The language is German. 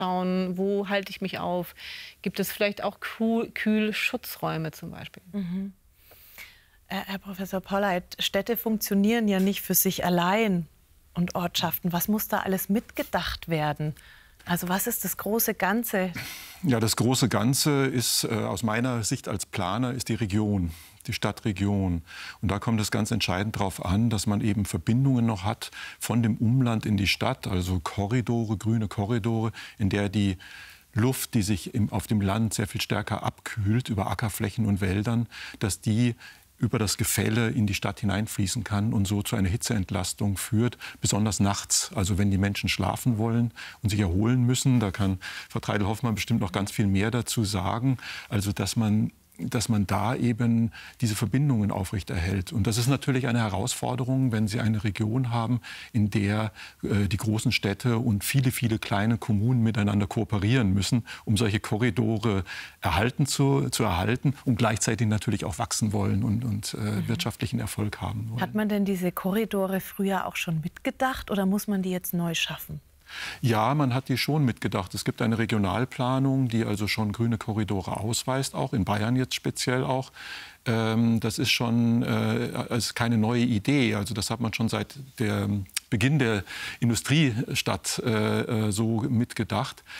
schauen, wo halte ich mich auf? Gibt es vielleicht auch Kühlschutzräume zum Beispiel? Herr Professor Polleit, Städte funktionieren ja nicht für sich allein und Ortschaften. Was muss da alles mitgedacht werden? Also was ist das große Ganze? Ja, das große Ganze ist aus meiner Sicht als Planer ist die Region, die Stadtregion. Und da kommt es ganz entscheidend darauf an, dass man eben Verbindungen noch hat von dem Umland in die Stadt, also Korridore, grüne Korridore, in der die Luft, die sich auf dem Land sehr viel stärker abkühlt über Ackerflächen und Wäldern, dass die über das Gefälle in die Stadt hineinfließen kann und so zu einer Hitzeentlastung führt, besonders nachts. Also wenn die Menschen schlafen wollen und sich erholen müssen, da kann Frau Treidel-Hoffmann bestimmt noch ganz viel mehr dazu sagen, also dass man da eben diese Verbindungen aufrechterhält. Und das ist natürlich eine Herausforderung, wenn Sie eine Region haben, in der die großen Städte und viele, viele kleine Kommunen miteinander kooperieren müssen, um solche Korridore zu erhalten und gleichzeitig natürlich auch wachsen wollen und wirtschaftlichen Erfolg haben wollen. Hat man denn diese Korridore früher auch schon mitgedacht oder muss man die jetzt neu schaffen? Ja, man hat die schon mitgedacht. Es gibt eine Regionalplanung, die also schon grüne Korridore ausweist, auch in Bayern jetzt speziell auch. Das ist schon keine neue Idee. Also das hat man schon seit dem Beginn der Industriestadt so mitgedacht.